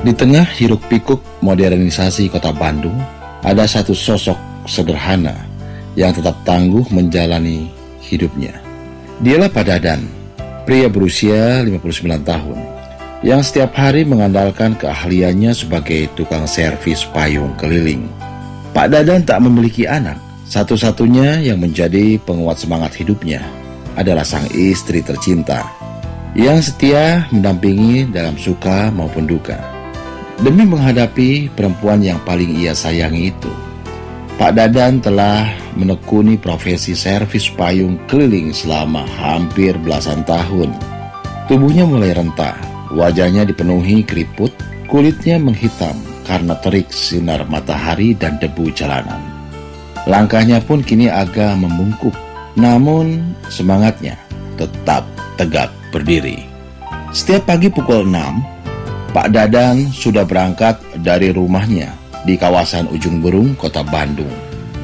Di tengah hiruk-pikuk modernisasi kota Bandung, ada satu sosok sederhana yang tetap tangguh menjalani hidupnya. Dialah Pak Dadan, pria berusia 59 tahun, yang setiap hari mengandalkan keahliannya sebagai tukang servis payung keliling. Pak Dadan tak memiliki anak. Satu-satunya yang menjadi penguat semangat hidupnya adalah sang istri tercinta, yang setia mendampingi dalam suka maupun duka. Demi menghadapi perempuan yang paling ia sayangi itu, Pak Dadan telah menekuni profesi servis payung keliling selama hampir belasan tahun. Tubuhnya mulai renta, wajahnya dipenuhi keriput, kulitnya menghitam karena terik sinar matahari dan debu jalanan. Langkahnya pun kini agak membungkuk, namun semangatnya tetap tegak berdiri. Setiap pagi pukul 6, Pak Dadan sudah berangkat dari rumahnya di kawasan Ujung Berung, Kota Bandung.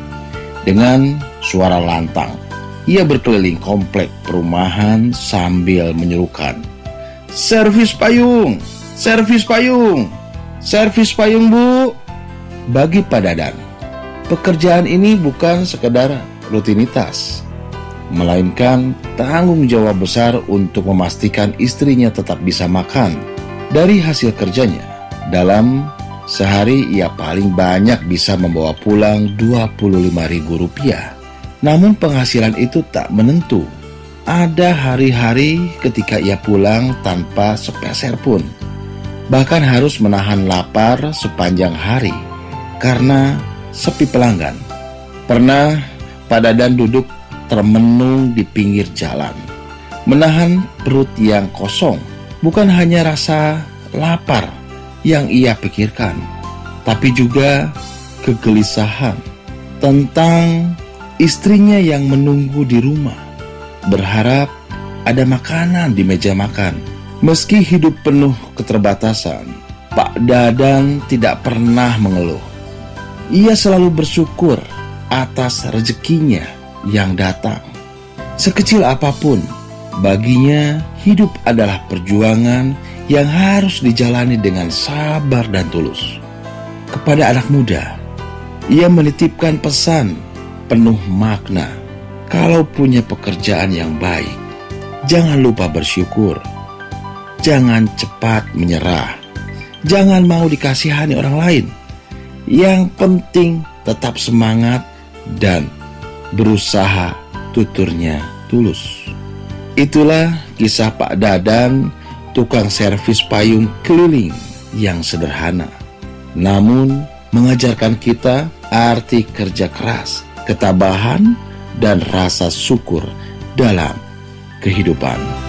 Dengan suara lantang, ia berkeliling komplek perumahan sambil menyerukan, "Servis payung! Servis payung! Servis payung, Bu!" Bagi Pak Dadan, pekerjaan ini bukan sekedar rutinitas, melainkan tanggung jawab besar untuk memastikan istrinya tetap bisa makan. Dari hasil kerjanya, dalam sehari ia paling banyak bisa membawa pulang Rp25.000. Namun penghasilan itu tak menentu. Ada hari-hari ketika ia pulang tanpa sepeser pun. Bahkan harus menahan lapar sepanjang hari karena sepi pelanggan. Pernah Pak Dadan duduk termenung di pinggir jalan, menahan perut yang kosong. Bukan hanya rasa lapar yang ia pikirkan, tapi juga kegelisahan tentang istrinya yang menunggu di rumah, berharap ada makanan di meja makan. Meski hidup penuh keterbatasan, Pak Dadan tidak pernah mengeluh. Ia selalu bersyukur atas rezekinya yang datang. Sekecil apapun, baginya hidup adalah perjuangan yang harus dijalani dengan sabar dan tulus. Kepada anak muda, ia menitipkan pesan penuh makna. Kalau punya pekerjaan yang baik, jangan lupa bersyukur. Jangan cepat menyerah. Jangan mau dikasihani orang lain. Yang penting tetap semangat dan berusaha, tuturnya tulus. Itulah kisah Pak Dadan, tukang servis payung keliling yang sederhana, namun mengajarkan kita arti kerja keras, ketabahan, dan rasa syukur dalam kehidupan.